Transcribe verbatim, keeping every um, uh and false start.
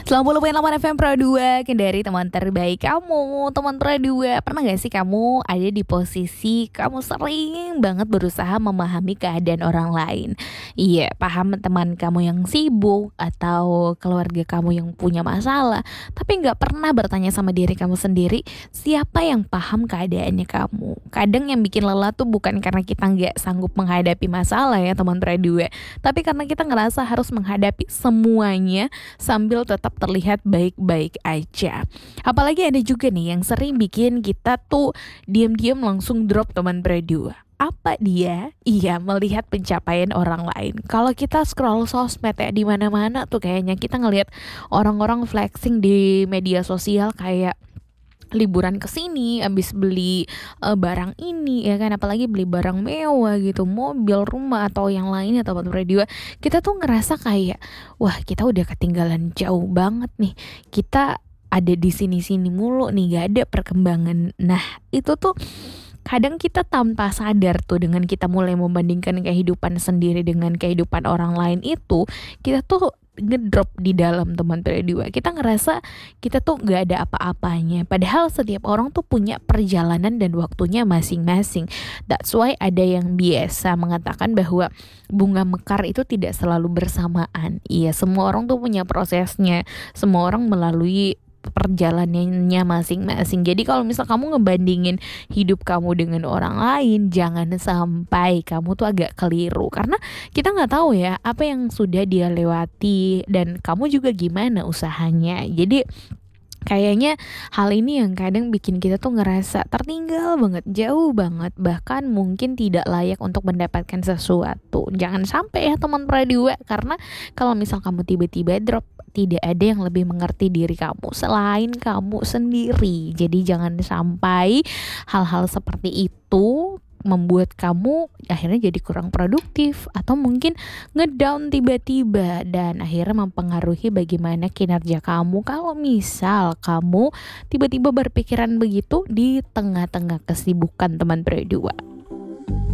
seratus delapan puluh delapan F M Pro dua, Kendari teman terbaik kamu. Teman Pro dua, pernah gak sih kamu ada di posisi kamu sering banget berusaha memahami keadaan orang lain? Iya, paham teman kamu yang sibuk atau keluarga kamu yang punya masalah, tapi gak pernah bertanya sama diri kamu sendiri, siapa yang paham keadaannya kamu? Kadang yang bikin lelah tuh bukan karena kita gak sanggup menghadapi masalah ya teman Pro dua, tapi karena kita ngerasa harus menghadapi semuanya sambil tetap terlihat baik-baik aja. Apalagi ada juga nih yang sering bikin kita tuh diam-diam langsung drop teman berdua. Apa dia? Iya, melihat pencapaian orang lain. Kalau kita scroll sosmed ya di mana-mana tuh kayaknya kita ngelihat orang-orang flexing di media sosial kayak liburan ke sini, abis beli uh, barang ini ya kan, apalagi beli barang mewah gitu, mobil, rumah atau yang lainnya teman radio. Kita tuh ngerasa kayak wah, kita udah ketinggalan jauh banget nih. Kita ada di sini-sini mulu nih, gak ada perkembangan. Nah, itu tuh kadang kita tanpa sadar tuh dengan kita mulai membandingkan kehidupan sendiri dengan kehidupan orang lain itu, kita tuh ngedrop di dalam teman berdua. Kita ngerasa kita tuh gak ada apa-apanya, padahal setiap orang tuh punya perjalanan dan waktunya masing-masing. That's why ada yang biasa mengatakan bahwa bunga mekar itu tidak selalu bersamaan. Iya, semua orang tuh punya prosesnya, semua orang melalui perjalanannya masing-masing. Jadi kalau misal kamu ngebandingin hidup kamu dengan orang lain, jangan sampai kamu tuh agak keliru, karena kita nggak tahu ya apa yang sudah dia lewati dan kamu juga gimana usahanya. Jadi kayaknya hal ini yang kadang bikin kita tuh ngerasa tertinggal banget, jauh banget, bahkan mungkin tidak layak untuk mendapatkan sesuatu. Jangan sampai ya teman berdua, karena kalau misal kamu tiba-tiba drop, tidak ada yang lebih mengerti diri kamu selain kamu sendiri. Jadi jangan sampai hal-hal seperti itu membuat kamu akhirnya jadi kurang produktif atau mungkin ngedown tiba-tiba dan akhirnya mempengaruhi bagaimana kinerja kamu kalau misal kamu tiba-tiba berpikiran begitu di tengah-tengah kesibukan teman berdua.